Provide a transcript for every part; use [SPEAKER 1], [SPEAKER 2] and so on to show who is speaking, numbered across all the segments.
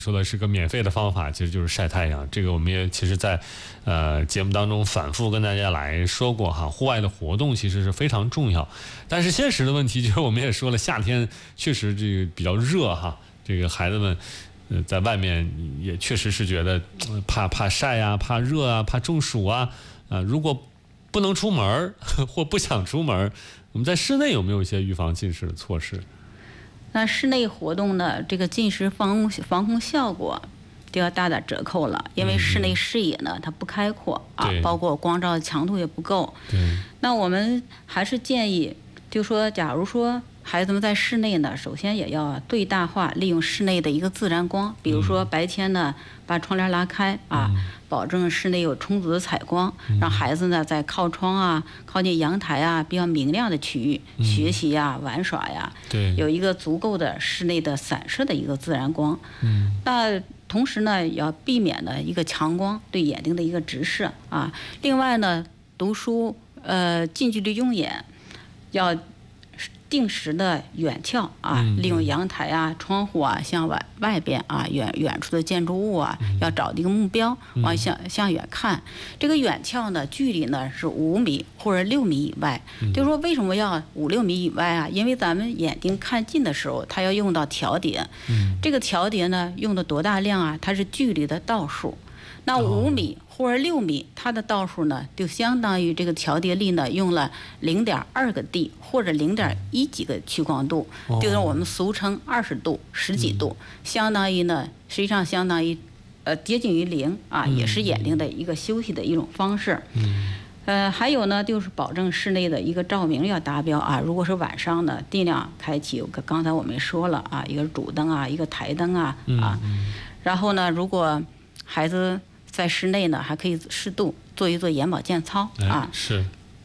[SPEAKER 1] 说的是个免费的方法，其实就是晒太阳。这个我们也其实在节目当中反复跟大家来说过哈，户外的活动其实是非常重要。但是现实的问题就是我们也说了，夏天确实这个比较热哈，这个孩子们在外面也确实是觉得怕晒啊，怕热啊，怕中暑啊。如果不能出门或不想出门，我们在室内有没有一些预防近视的措施？
[SPEAKER 2] 那室内活动呢，这个近视防控效果就要大打折扣了，因为室内视野呢它不开阔包括光照强度也不够。那我们还是建议，就说假如说孩子们在室内呢，首先也要最大化利用室内的一个自然光，比如说白天呢把窗帘拉开保证室内有充足的采光，让孩子呢在靠窗靠近阳台比较明亮的区域学习玩耍有一个足够的室内的散射的一个自然光。那同时呢，也要避免呢一个强光对眼睛的一个直射另外呢，读书近距离用眼要定时的远眺利用阳台窗户向外边远处的建筑物要找一个目标向远看。这个远眺呢，距离呢是5米或者6米以外。就是说为什么要5-6米以外因为咱们眼睛看近的时候，它要用到调节。这个调节呢用的多大量它是距离的倒数。那5米或者6米，它的倒数呢，就相当于这个调节力呢用了0.2个 D 或者0.1几个屈光度，就是我们俗称20度、10几度，相当于呢，实际上相当于接近于0也是眼睛的一个休息的一种方式。还有呢，就是保证室内的一个照明要达标如果是晚上呢，尽量开启刚才我们说了一个主灯一个台灯然后呢，如果孩子在室内呢，还可以适度做一做眼保健操
[SPEAKER 1] 是。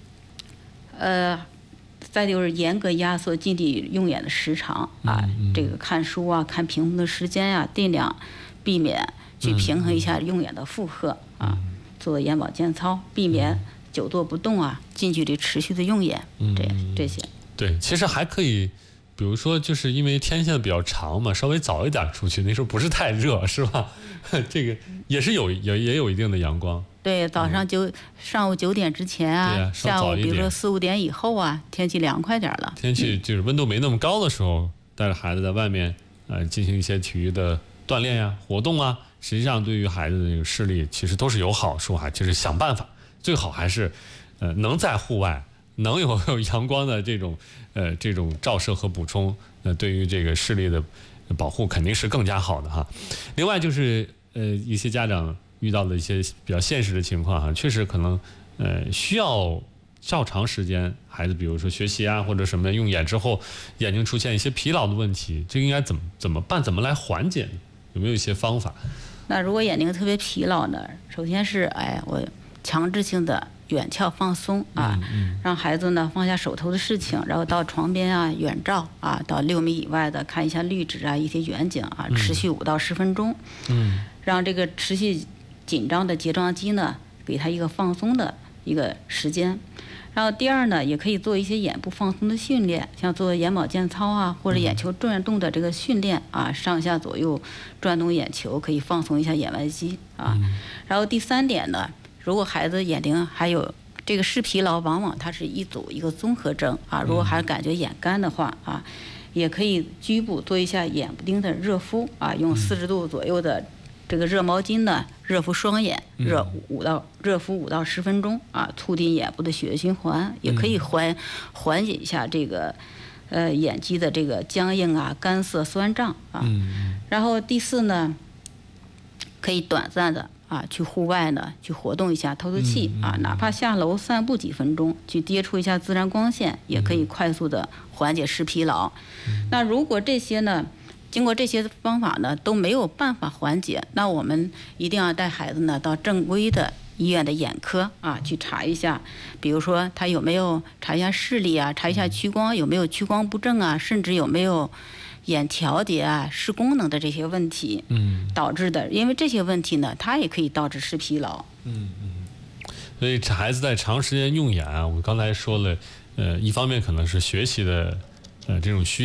[SPEAKER 2] 再就是严格压缩近距离用眼的时长这个看书看屏幕的时间尽量避免去平衡一下用眼的负荷做眼保健操，避免久坐不动近距离持续的用眼这些。
[SPEAKER 1] 对，其实还可以。比如说，就是因为天现在比较长嘛，稍微早一点出去，那时候不是太热，是吧？这个也是也有一定的阳光。
[SPEAKER 2] 对，上午9点之前下午比如说4-5点以后天气凉快点了。
[SPEAKER 1] 天气就是温度没那么高的时候，带着孩子在外面进行一些体育的锻炼活动实际上对于孩子的这个视力其实都是有好处就是想办法，最好还是能在户外。能有阳光的这种照射和补充，对于这个视力的保护肯定是更加好的哈。另外就是一些家长遇到的一些比较现实的情况确实可能需要较长时间，孩子比如说学习或者什么用眼之后，眼睛出现一些疲劳的问题，这个应该怎么办？怎么来缓解呢？有没有一些方法？
[SPEAKER 2] 那如果眼睛特别疲劳呢，首先是我强制性的远眺放松让孩子呢放下手头的事情，然后到床边远照到6米以外的看一下绿植一些远景持续5到10分钟，让这个持续紧张的睫状肌呢给他一个放松的一个时间。然后第二呢，也可以做一些眼部放松的训练，像做眼保健操或者眼球转动的这个训练上下左右转动眼球，可以放松一下眼外肌然后第3点呢，如果孩子眼睛还有这个视疲劳，往往它是一个综合征如果还感觉眼干的话也可以局部做一下眼部钉的热敷用40度左右的这个热毛巾呢热敷双眼，热敷5到10分钟促进眼部的血液循环，也可以缓解一下这个眼肌的这个僵硬干涩酸胀然后第4呢，可以短暂的去户外呢去活动一下，透气哪怕下楼散步几分钟，去接触一下自然光线，也可以快速的缓解视疲劳。那如果这些呢，经过这些方法呢都没有办法缓解，那我们一定要带孩子呢到正规的医院的眼科去查一下，比如说他有没有查一下视力查一下屈光有没有屈光不正甚至有没有眼调节视功能的这些问题导致的，因为这些问题呢它也可以导致视疲劳。
[SPEAKER 1] 所以孩子在长时间用眼我刚才说了一方面可能是学习的这种需要，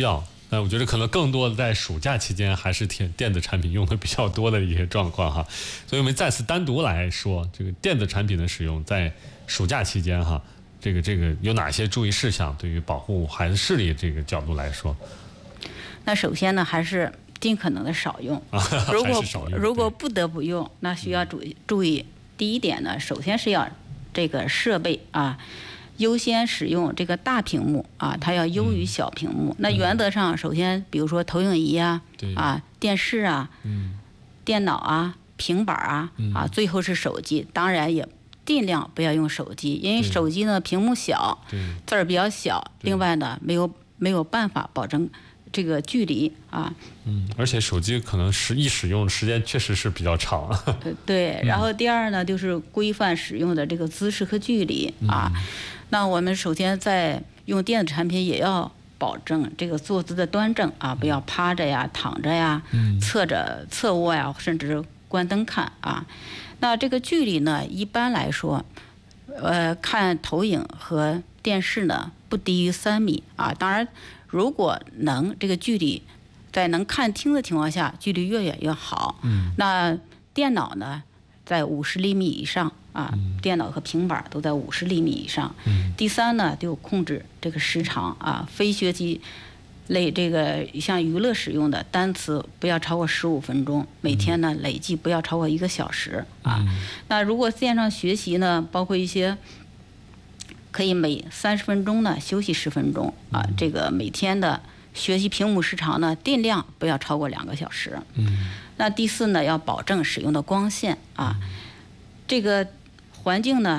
[SPEAKER 1] 我觉得可能更多的在暑假期间还是电子产品用的比较多的一些状况哈。所以我们再次单独来说这个电子产品的使用在暑假期间哈，这个有哪些注意事项？对于保护孩子视力这个角度来说，
[SPEAKER 2] 那首先呢，还是尽可能的少用。如果不得不用，那需要注意。第一点呢，首先是要这个设备啊，优先使用这个大屏幕啊，它要优于小屏幕。那原则上，首先比如说投影仪啊，电视啊，电脑啊，平板啊，最后是手机。当然也尽量不要用手机，因为手机呢屏幕小，字儿比较小，另外呢没有办法保证这个距离啊。
[SPEAKER 1] 而且手机可能使用时间确实是比较长。
[SPEAKER 2] 对，然后第二呢，就是规范使用的这个姿势和距离啊。那我们首先在用电子产品也要保证这个坐姿的端正啊，不要趴着呀、躺着呀、侧卧呀，甚至是关灯看啊。那这个距离呢，一般来说，看投影和电视呢不低于3米啊。当然，如果这个距离在能看清的情况下，距离越远越好。那电脑呢，在50厘米以上啊，电脑和平板都在50厘米以上。第三呢，就控制这个时长啊，非学习类这个像娱乐使用的单词不要超过15分钟，每天呢累计不要超过1个小时啊。那如果线上学习呢，包括一些可以每30分钟呢休息10分钟啊，这个每天的学习屏幕时长呢尽量不要超过2个小时。那第四呢，要保证使用的光线啊，这个环境呢